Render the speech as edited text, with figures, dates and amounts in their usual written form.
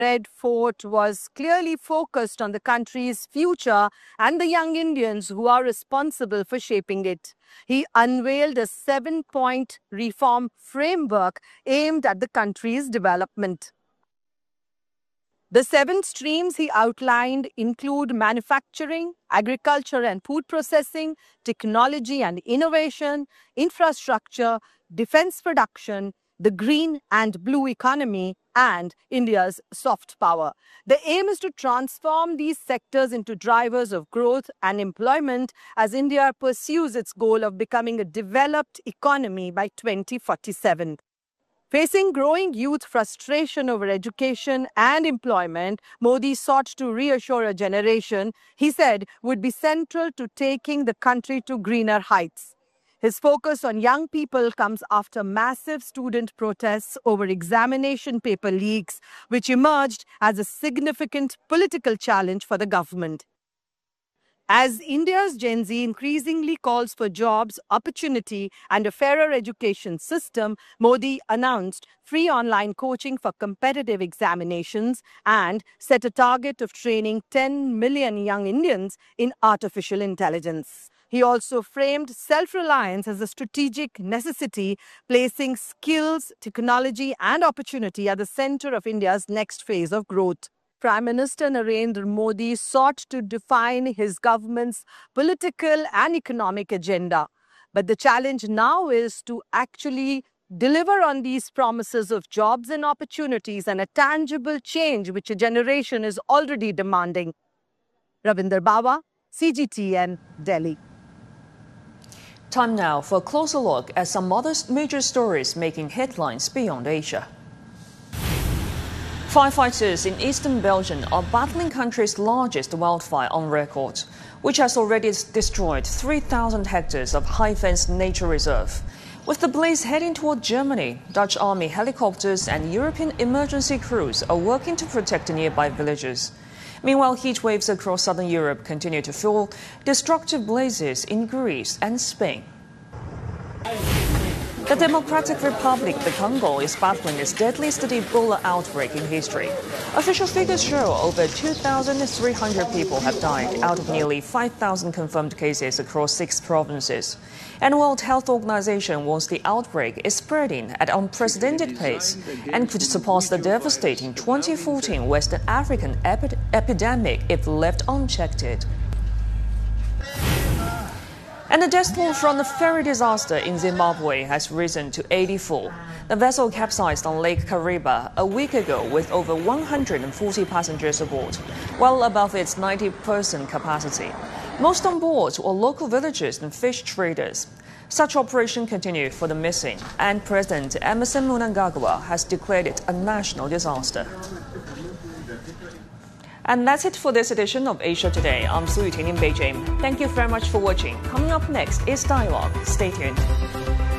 Red Fort was clearly focused on the country's future and the young Indians who are responsible for shaping it. He unveiled a 7-point reform framework aimed at the country's development. The 7 streams he outlined include manufacturing, agriculture and food processing, technology and innovation, infrastructure, defense production, the green and blue economy, and India's soft power. The aim is to transform these sectors into drivers of growth and employment as India pursues its goal of becoming a developed economy by 2047. Facing growing youth frustration over education and employment, Modi sought to reassure a generation he said would be central to taking the country to greener heights. His focus on young people comes after massive student protests over examination paper leaks, which emerged as a significant political challenge for the government. As India's Gen Z increasingly calls for jobs, opportunity and a fairer education system, Modi announced free online coaching for competitive examinations and set a target of training 10 million young Indians in artificial intelligence. He also framed self-reliance as a strategic necessity, placing skills, technology and opportunity at the center of India's next phase of growth. Prime Minister Narendra Modi sought to define his government's political and economic agenda. But the challenge now is to actually deliver on these promises of jobs and opportunities and a tangible change which a generation is already demanding. Ravinder Bawa, CGTN, Delhi. Time now for a closer look at some other major stories making headlines beyond Asia. Firefighters in eastern Belgium are battling country's largest wildfire on record, which has already destroyed 3,000 hectares of high-fenced nature reserve. With the blaze heading toward Germany, Dutch army helicopters and European emergency crews are working to protect the nearby villages. Meanwhile, heat waves across southern Europe continue to fuel destructive blazes in Greece and Spain. The Democratic Republic of the Congo is battling its deadliest Ebola outbreak in history. Official figures show over 2,300 people have died out of nearly 5,000 confirmed cases across 6 provinces. And World Health Organization warns the outbreak is spreading at unprecedented pace and could surpass the devastating 2014 West African epidemic if left unchecked. And the death toll from the ferry disaster in Zimbabwe has risen to 84. The vessel capsized on Lake Kariba a week ago with over 140 passengers aboard, well above its 90-person capacity. Most on board were local villagers and fish traders. Such operations continue for the missing, and President Emmerson Mnangagwa has declared it a national disaster. And that's it for this edition of Asia Today. I'm Su Yuting in Beijing. Thank you very much for watching. Coming up next is Dialogue. Stay tuned.